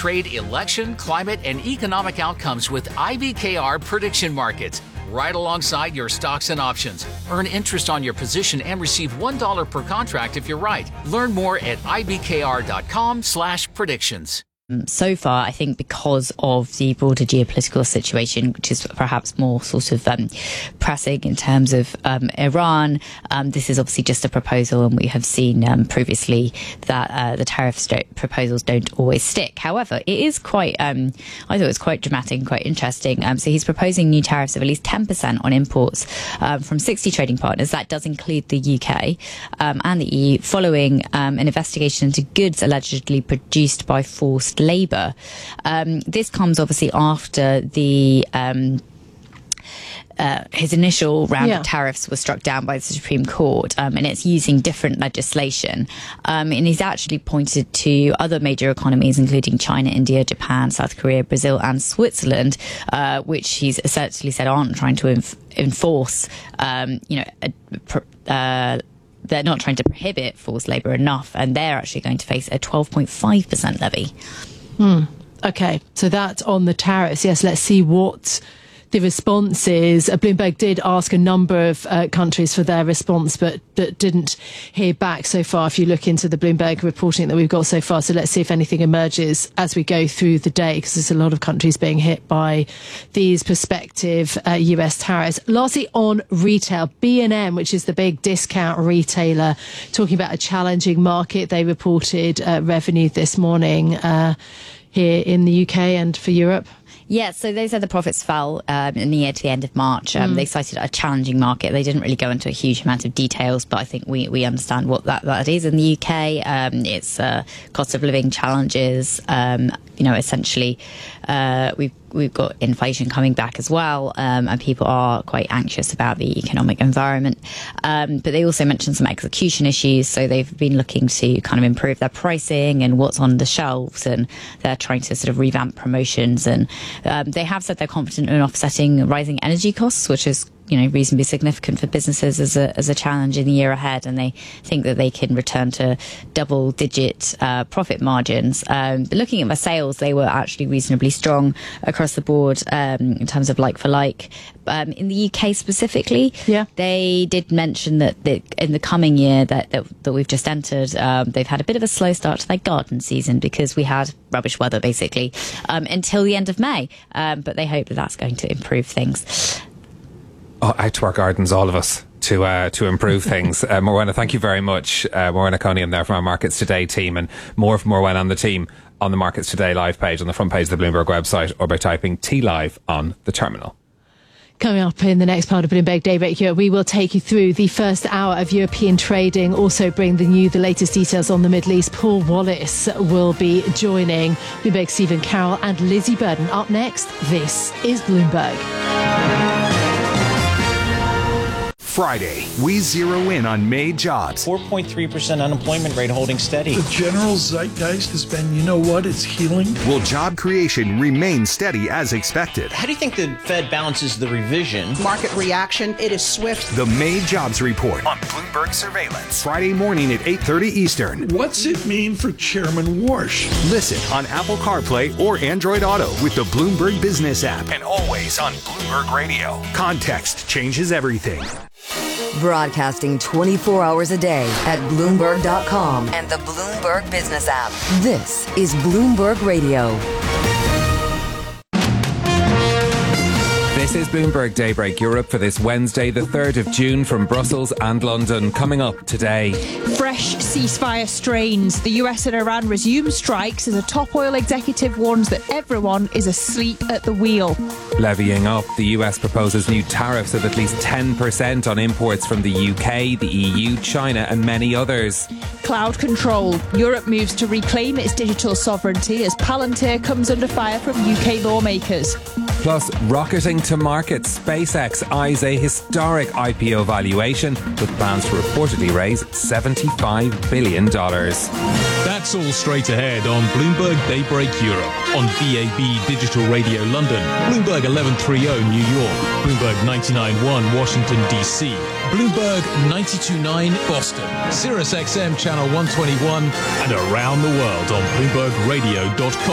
trade, election, climate, and economic outcomes with IBKR prediction markets. Right alongside your stocks and options. Earn interest on your position and receive $1 per contract if you're right. Learn more at ibkr.com/predictions. So far, I think because of the broader geopolitical situation, which is perhaps more sort of pressing in terms of Iran, this is obviously just a proposal, and we have seen previously that the tariff proposals don't always stick. However, it is quite, I thought it was quite dramatic and quite interesting. So he's proposing new tariffs of at least 10% on imports from 60 trading partners. That does include the UK and the EU, following an investigation into goods allegedly produced by forced labour. This comes obviously after the his initial round of tariffs was struck down by the Supreme Court, and it's using different legislation. And he's actually pointed to other major economies, including China, India, Japan, South Korea, Brazil, and Switzerland, which he's essentially said aren't trying to enforce, they're not trying to prohibit forced labour enough, and they're actually going to face a 12.5% levy. Okay, so that's on the tariffs. Yes, let's see what the response is. Bloomberg did ask a number of countries for their response, but didn't hear back so far if you look into the Bloomberg reporting that we've got so far. So let's see if anything emerges as we go through the day, because there's a lot of countries being hit by these prospective US tariffs. Lastly, on retail, B&M, which is the big discount retailer, talking about a challenging market. They reported revenue this morning here in the UK and for Europe. Yeah, so they said the profits fell in the year to the end of March. They cited a challenging market. They didn't really go into a huge amount of details, but I think we understand what that is. In the UK, it's cost of living challenges. Essentially, we've got inflation coming back as well, and people are quite anxious about the economic environment. But they also mentioned some execution issues, so they've been looking to kind of improve their pricing and what's on the shelves, and they're trying to sort of revamp promotions. And they have said they're confident in offsetting rising energy costs, which is reasonably significant for businesses as a challenge in the year ahead, and they think that they can return to double-digit profit margins. But looking at their sales, they were actually reasonably strong across the board in terms of like-for-like. In the UK specifically, they did mention that in the coming year that we've just entered, they've had a bit of a slow start to their garden season because we had rubbish weather, basically, until the end of May. But they hope that that's going to improve things. Out to our gardens, all of us, to improve things. Morwenna, thank you very much. Morwenna Coniam there from our Markets Today team, and more from Morwenna and the team on the Markets Today live page on the front page of the Bloomberg website, or by typing TLive on the terminal. Coming up in the next part of Bloomberg Daybreak here, we will take you through the first hour of European trading, also bring the latest details on the Middle East. Paul Wallace will be joining Bloomberg Stephen Carroll and Lizzie Burden. Up next, this is Bloomberg. Friday, we zero in on May jobs. 4.3% unemployment rate holding steady. The general zeitgeist has been, you know what, it's healing. Will job creation remain steady as expected? How do you think the Fed balances the revision? Market reaction, it is swift. The May jobs report on Bloomberg Surveillance. Friday morning at 8:30 Eastern. What's it mean for Chairman Warsh? Listen on Apple CarPlay or Android Auto with the Bloomberg Business app. And always on Bloomberg Radio. Context changes everything. Broadcasting 24 hours a day at Bloomberg.com and the Bloomberg Business app. This is Bloomberg Radio. This is Bloomberg Daybreak Europe for this Wednesday, the 3rd of June, from Brussels and London. Coming up today. Fresh ceasefire strains. The US and Iran resume strikes as a top oil executive warns that everyone is asleep at the wheel. Levying up, the US proposes new tariffs of at least 10% on imports from the UK, the EU, China and many others. Cloud control. Europe moves to reclaim its digital sovereignty as Palantir comes under fire from UK lawmakers. Plus, rocketing to market, SpaceX eyes a historic IPO valuation with plans to reportedly raise $75 billion. That's all straight ahead on Bloomberg Daybreak Europe, on DAB Digital Radio London, Bloomberg 1130 New York, Bloomberg 99.1 Washington DC, Bloomberg 92.9 Boston, Sirius XM Channel 121, and around the world on BloombergRadio.com.